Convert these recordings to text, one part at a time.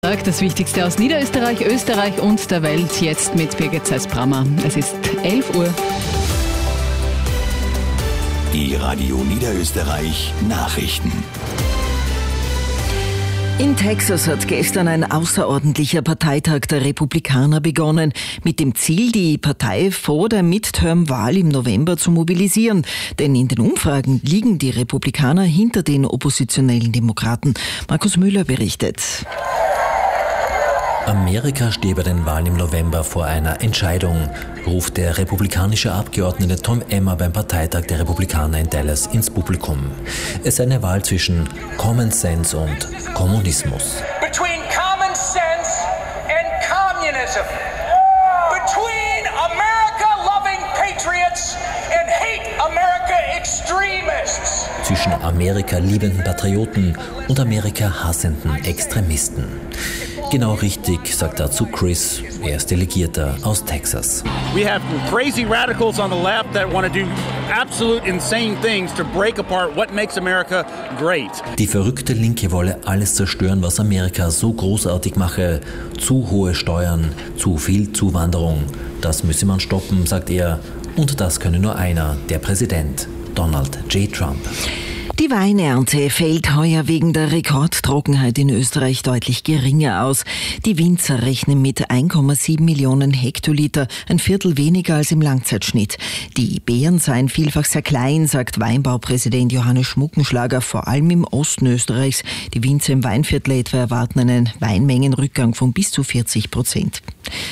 Das Wichtigste aus Niederösterreich, Österreich und der Welt jetzt mit Birgit Zeiss-Brammer. Es ist 11 Uhr. Die Radio Niederösterreich Nachrichten. In Texas hat gestern ein außerordentlicher Parteitag der Republikaner begonnen, mit dem Ziel, die Partei vor der Midterm-Wahl im November zu mobilisieren. Denn in den Umfragen liegen die Republikaner hinter den oppositionellen Demokraten. Markus Müller berichtet. Amerika stehe bei den Wahlen im November vor einer Entscheidung, ruft der republikanische Abgeordnete Tom Emmer beim Parteitag der Republikaner in Dallas ins Publikum. Es sei eine Wahl zwischen Common Sense und Kommunismus. Between common sense and communism. Between America-loving patriots and hate America extremists. Zwischen Amerika liebenden Patrioten und Amerika hassenden Extremisten. Genau richtig, sagt dazu Chris, er ist Delegierter aus Texas. We have crazy radicals on the left that want to do absolute insane things to break apart what makes America great. Die verrückte Linke wolle alles zerstören, was Amerika so großartig mache. Zu hohe Steuern, zu viel Zuwanderung. Das müsse man stoppen, sagt er. Und das könne nur einer, der Präsident, Donald J. Trump. Die Weinernte fällt heuer wegen der Rekordtrockenheit in Österreich deutlich geringer aus. Die Winzer rechnen mit 1,7 Millionen Hektoliter, ein Viertel weniger als im Langzeitschnitt. Die Beeren seien vielfach sehr klein, sagt Weinbaupräsident Johannes Schmuckenschlager, vor allem im Osten Österreichs. Die Winzer im Weinviertel etwa erwarten einen Weinmengenrückgang von bis zu 40%.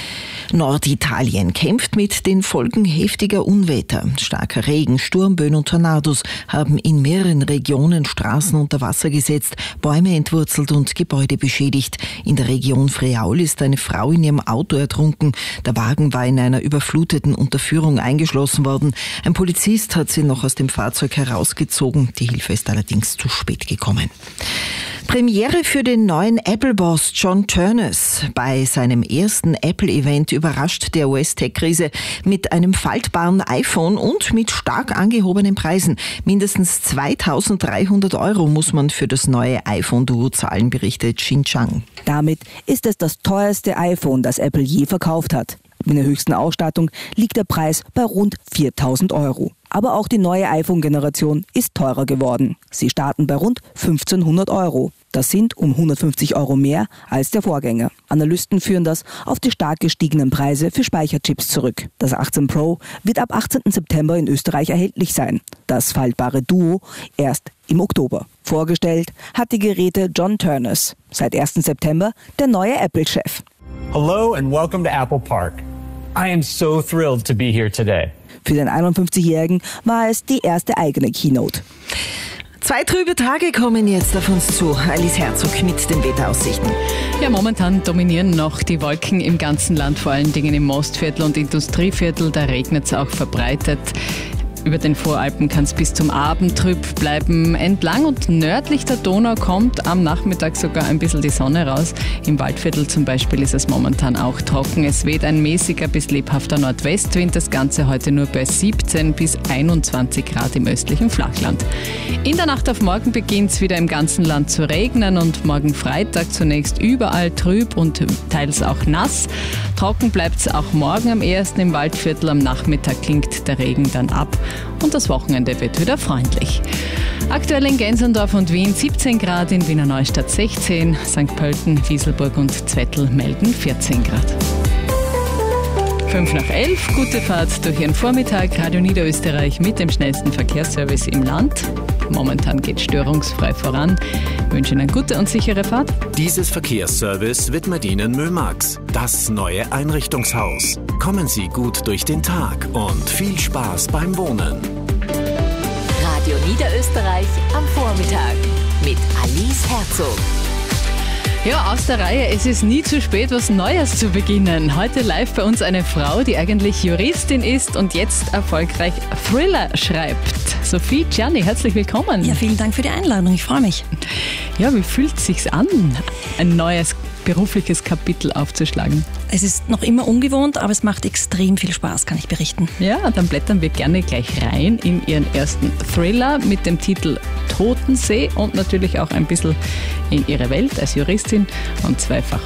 Norditalien kämpft mit den Folgen heftiger Unwetter. Starker Regen, Sturmböen und Tornados haben in mehreren Regionen Straßen unter Wasser gesetzt, Bäume entwurzelt und Gebäude beschädigt. In der Region Friaul ist eine Frau in ihrem Auto ertrunken. Der Wagen war in einer überfluteten Unterführung eingeschlossen worden. Ein Polizist hat sie noch aus dem Fahrzeug herausgezogen. Die Hilfe ist allerdings zu spät gekommen. Premiere für den neuen Apple-Boss John Ternus. Bei seinem ersten Apple-Event überrascht der US-Tech-Riese mit einem faltbaren iPhone und mit stark angehobenen Preisen. Mindestens 2.300 € muss man für das neue iPhone-Duo zahlen, berichtet Xinjiang. Damit ist es das teuerste iPhone, das Apple je verkauft hat. Mit der höchsten Ausstattung liegt der Preis bei rund 4.000 €. Aber auch die neue iPhone-Generation ist teurer geworden. Sie starten bei rund 1.500 €. Das sind um 150 € mehr als der Vorgänger. Analysten führen das auf die stark gestiegenen Preise für Speicherchips zurück. Das 18 Pro wird ab 18. September in Österreich erhältlich sein. Das faltbare Duo erst im Oktober. Vorgestellt hat die Geräte John Ternus. Seit 1. September der neue Apple-Chef. Hello and welcome to Apple Park. I am so thrilled to be here today. Für den 51-Jährigen war es die erste eigene Keynote. 2 trübe Tage kommen jetzt auf uns zu. Alice Herzog mit den Wetteraussichten. Ja, momentan dominieren noch die Wolken im ganzen Land, vor allen Dingen im Mostviertel und Industrieviertel. Da regnet es auch verbreitet. Über den Voralpen kann es bis zum Abend trüb bleiben. Entlang und nördlich der Donau kommt am Nachmittag sogar ein bisschen die Sonne raus. Im Waldviertel zum Beispiel ist es momentan auch trocken. Es weht ein mäßiger bis lebhafter Nordwestwind. Das Ganze heute nur bei 17 bis 21 Grad im östlichen Flachland. In der Nacht auf morgen beginnt es wieder im ganzen Land zu regnen und morgen Freitag zunächst überall trüb und teils auch nass. Trocken bleibt es auch morgen am ehesten im Waldviertel. Am Nachmittag klingt der Regen dann ab. Und das Wochenende wird wieder freundlich. Aktuell in Gensendorf und Wien 17 Grad, in Wiener Neustadt 16, St. Pölten, Wieselburg und Zwettl melden 14 Grad. 5 nach 11, gute Fahrt durch Ihren Vormittag. Radio Niederösterreich mit dem schnellsten Verkehrsservice im Land. Momentan geht störungsfrei voran. Ich wünsche Ihnen eine gute und sichere Fahrt. Dieses Verkehrsservice widmet Ihnen Mömax, das neue Einrichtungshaus. Kommen Sie gut durch den Tag und viel Spaß beim Wohnen. Radio Niederösterreich am Vormittag mit Alice Herzog. Ja, aus der Reihe. Es ist nie zu spät, was Neues zu beginnen. Heute live bei uns eine Frau, die eigentlich Juristin ist und jetzt erfolgreich Thriller schreibt. Sophie Gianni, herzlich willkommen. Ja, vielen Dank für die Einladung. Ich freue mich. Ja, wie fühlt es sich an, ein neues berufliches Kapitel aufzuschlagen? Es ist noch immer ungewohnt, aber es macht extrem viel Spaß, kann ich berichten. Ja, dann blättern wir gerne gleich rein in Ihren ersten Thriller mit dem Titel Totensee und natürlich auch ein bisschen in Ihre Welt als Juristin und zweifach